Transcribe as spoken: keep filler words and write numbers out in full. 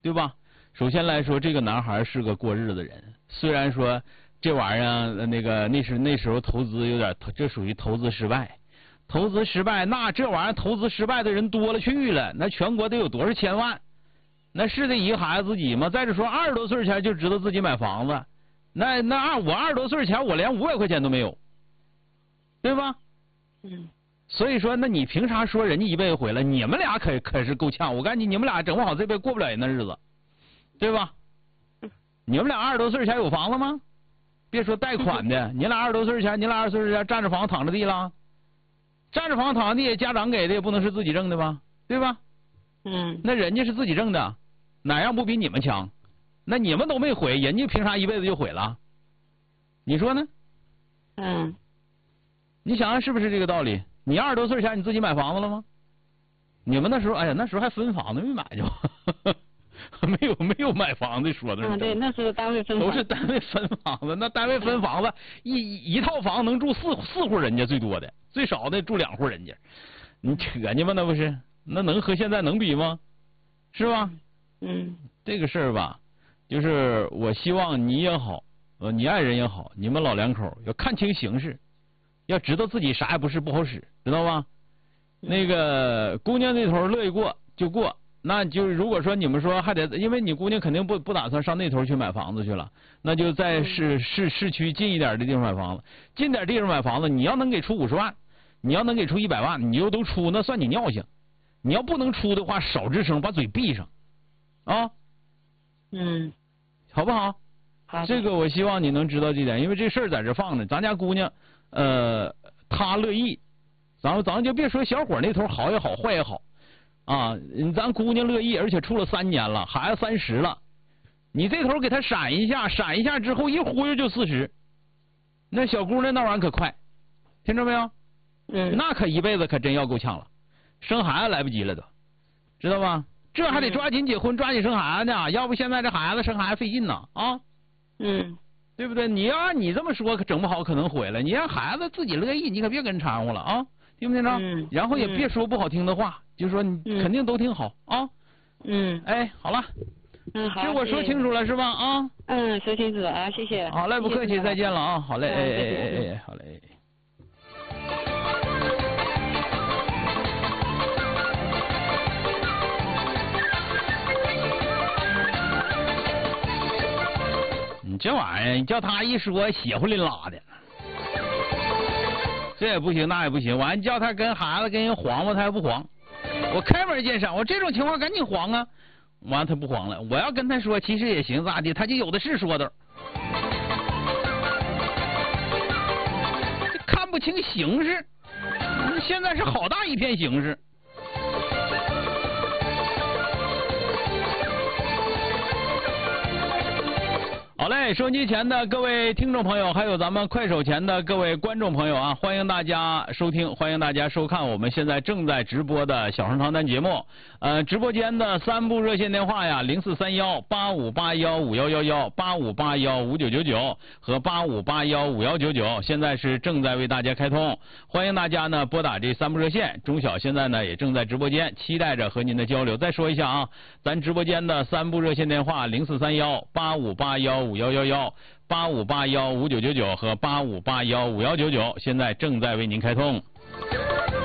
对吧？首先来说，这个男孩是个过日子的人，虽然说这玩意儿那个那时那时候投资有点，这属于投资失败。投资失败，那这玩意儿投资失败的人多了去了，那全国得有多少千万？那是得一个孩子自己吗？再者说，二十多岁前就知道自己买房子，那那二我二十多岁前我连五百块钱都没有，对吧？ 嗯。 所以说，那你凭啥说人家一辈子回来？你们俩可可是够呛，我感觉你们俩整不好这辈子过不了人的日子，对吧？你们俩二十多岁前有房子吗？别说贷款的，你俩二十多岁前，你俩二十岁前占着房躺着地了。占着房躺地，家长给的也不能是自己挣的吧，对吧？ 嗯。 那人家是自己挣的，哪样不比你们强？那你们都没毁，人家凭啥一辈子就毁了？你说呢？ 嗯。 你想想是不是这个道理？你二十多岁前你自己买房子了吗？你们那时候，哎呀，那时候还分房子没买去吧？没有没有买房子说的。 啊，对，那时候单位分房都是单位分房子，那单位分房子，一一套房能住四四户人家最多的。最少的住两户人家，你扯呢吗？那不是，那能和现在能比吗？是吧？ 嗯。 这个事儿吧，就是我希望你也好，呃，你爱人也好，你们老两口要看清形势，要知道自己啥也不是不好使，知道吧？那个姑娘那头乐意过就过，那就如果说你们说还得，因为你姑娘肯定不不打算上那头去买房子去了，那就在市市市区近一点的地方买房子，近点地方买房子，你要能给出五十万。你要能给出一百万，你就都出，那算你尿性。你要不能出的话，少吱声，把嘴闭上，啊， 嗯， 好不好？ 好。 这个我希望你能知道这点，因为这事儿在这放着，咱家姑娘，呃，她乐意，咱咱就别说小伙那头好也好，坏也好，啊，咱姑娘乐意，而且处了三年了，孩子三十了，你这头给她闪一下，闪一下之后一忽悠就四十，那小姑娘那玩意儿可快，听着没有？ 嗯， 那可一辈子可真要够呛了，生孩子来不及了都，知道吧？这还得抓紧结婚，抓紧生孩子呢，要不现在这孩子生孩子费劲呢啊！ 嗯， 对不对？你要按你这么说，可整不好可能毁了。你让孩子自己乐意，你可别跟人掺和了啊，听不听着？ 嗯。 然后也别说不好听的话，就说你肯定都挺好啊。 嗯。 哎，好了。 嗯，好。 这我说清楚了是吧？啊。 嗯，说清楚了啊，谢谢。 好嘞，不客气，再见了啊！好嘞，哎哎哎哎，好嘞。你这玩意儿，你叫他一说，血乎淋拉的，这也不行，那也不行。完，叫他跟孩子跟人黄吧，他还不黄。我开门见山，我这种情况赶紧黄啊！完，他不黄了。我要跟他说，其实也行，咋的？他就有的是说的。看不清形势，现在是好大一片形势。好嘞，收音机前的各位听众朋友，还有咱们快手前的各位观众朋友啊，欢迎大家收听，欢迎大家收看我们现在正在直播的小声长谈节目。呃，直播间的三部热线电话呀，零四三幺八五八幺五幺幺幺、八五八幺五九九九和八五八幺五幺九九，现在是正在为大家开通，欢迎大家呢拨打这三部热线。钟晓现在呢也正在直播间，期待着和您的交流。再说一下啊，咱直播间的三部热线电话零四三幺八五八幺五幺幺幺、八五八幺五九九九和八五八幺五幺九九，现在正在为您开通。